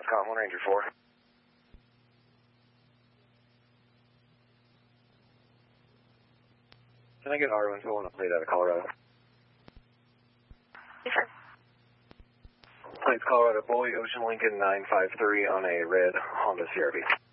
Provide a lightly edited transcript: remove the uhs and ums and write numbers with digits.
Scott 1 Ranger 4. Can I get R1 so I want to plate out of Colorado? Sure. Plates Colorado Boy, Ocean Lincoln 953 on a red Honda CRV.